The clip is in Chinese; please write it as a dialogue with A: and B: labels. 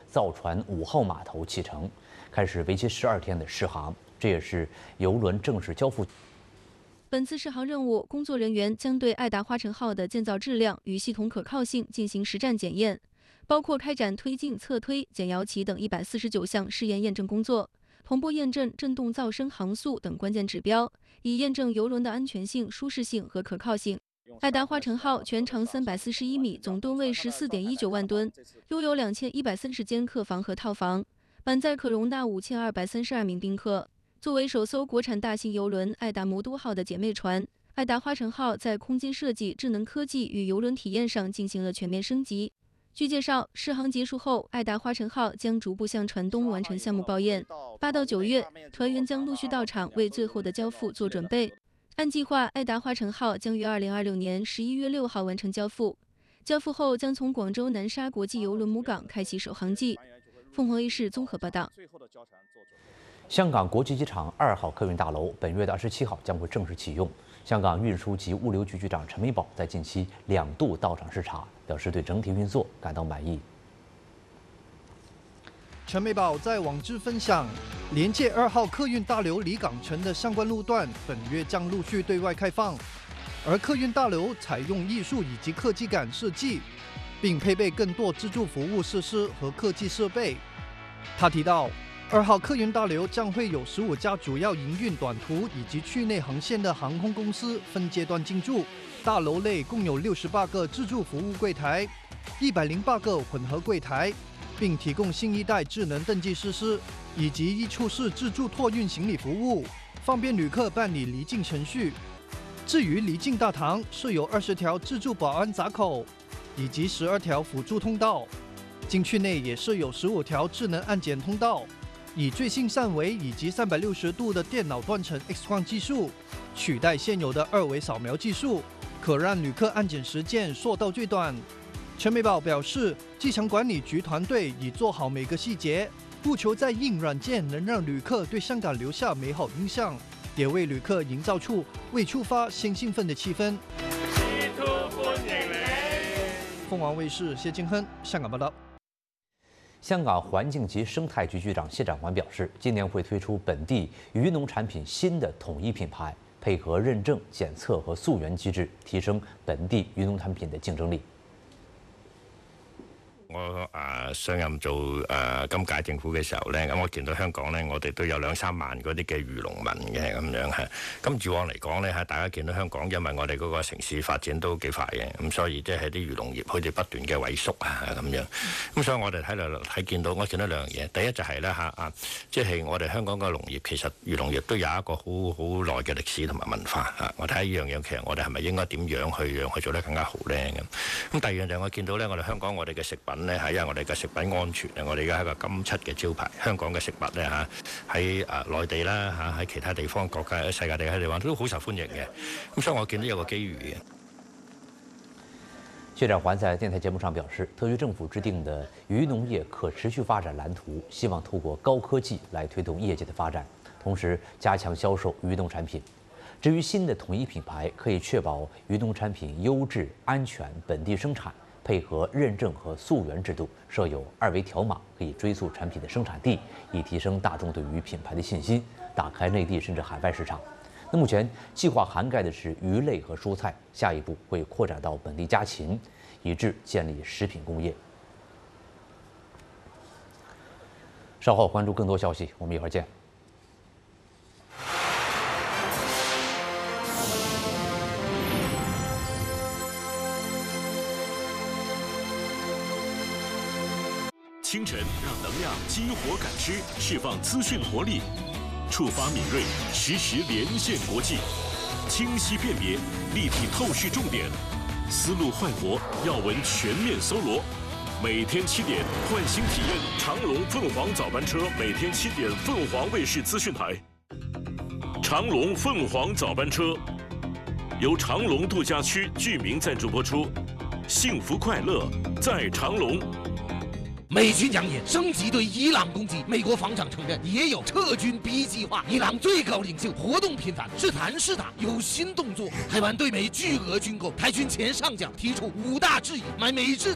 A: 造船5号码头启程，开始为期12天的试航。这也是邮轮正式交付。
B: 本次试航任务，工作人员将对爱达花城号的建造质量与系统可靠性进行实战检验，包括开展推进、侧推、减摇起等149项试验验证工作，同步验证振动噪声、航速等关键指标，以验证邮轮的安全性、舒适性和可靠性。爱达花城号全长341米，总吨位14.19万吨，拥有2130间客房和套房，满载可容纳5232名宾客。作为首艘国产大型邮轮爱达魔都号的姐妹船，爱达花城号在空间设计、智能科技与邮轮体验上进行了全面升级。据介绍，试航结束后，爱达花城号将逐步向船东完成项目报验。8到9月，团员将陆续到场为最后的交付做准备。按计划，爱达花城号将于2026年11月6号完成交付。交付后将从广州南沙国际邮轮母港开启首航季。凤凰卫视综合报道。
A: 香港国际机场2号客运大楼本月的27号将会正式启用。香港运输及物流局局长陈美宝在近期2度到场视察，表示对整体运作感到满意。
C: 陈美宝在网志分享，连接2号客运大楼离港城的相关路段本月将陆续对外开放，而客运大楼采用艺术以及科技感设计，并配备更多自助服务设施和科技设备。他提到，2号客运大楼将会有15家主要营运短途以及区内航线的航空公司分阶段进驻。大楼内共有68个自助服务柜台，108个混合柜台，并提供新一代智能登记设施，以及一处是自助托运行李服务，方便旅客办理离境程序。至于离境大堂，设有20条自助保安闸口，以及12条辅助通道。禁区内也设有15条智能安检通道。以最新三维以及360度的电脑断层 X 光技术取代现有的2维扫描技术，可让旅客安检时间缩到最短。陈美宝表示，机场管理局团队已做好每个细节，不求在硬软件能让旅客对香港留下美好印象，也为旅客营造出未出发先兴奋的气氛。凤凰卫视谢金亨香港报道。
A: 香港环境及生态局局长谢展寰表示，今年会推出本地渔农产品新的统一品牌，配合认证、检测和溯源机制，提升本地渔农产品的竞争力。
D: 我上任做今屆政府嘅時候咧，咁我見到香港咧，我哋都有2-3萬嗰啲嘅漁農民嘅咁樣嚇。咁以往嚟講咧嚇，大家見到香港，因為我哋嗰個城市發展都幾快嘅，咁所以即係啲漁農業佢哋不斷嘅萎縮啊咁樣。咁所以我哋我見到2樣嘢，第一就係咧嚇即係我哋香港嘅農業其實漁農業都有一個好耐嘅歷史同埋文化嚇。我睇下呢樣嘢，其實我哋係咪應該點樣去讓佢做得更加好咧咁？咁第二樣就係我見到咧，我哋香港我哋嘅食品咧係因為我哋嘅食品安全啊，我哋而家係一個金漆嘅招牌。香港嘅食物咧嚇喺內地啦嚇，喺其他地方國家、世界地方都好受歡迎嘅。咁所以我見到有個機遇嘅。
A: 谢展寰在电台节目上表示，特区政府制定的渔农业可持续发展蓝图，希望透过高科技来推动业界的发展，同时加强销售渔农产品。至于新的统一品牌，可以确保渔农产品优质、安全、本地生产。配合认证和溯源制度，设有2维条码，可以追溯产品的生产地，以提升大众对于品牌的信心，打开内地甚至海外市场。那目前计划涵盖的是鱼类和蔬菜，下一步会扩展到本地家禽，以至建立食品工业。稍后关注更多消息，我们一会儿见。
E: 清晨让能量激活感知，释放资讯活力，触发敏锐，实时连线国际，清晰辨别，立体透视重点，思路快活，要闻全面搜罗。每天7点，唤醒体验长龙凤凰早班车，每天7点，凤凰卫视资讯台。长龙凤凰早班车由长龙度假区居民赞助播出，幸福快乐在长龙。
F: 美军扬言升级对伊朗攻击，美国防长承认也有撤军 B 计划。伊朗最高领袖活动频繁，是谈是打，有新动作。台湾对美巨额军购，台军前上将提出5大质疑，买美制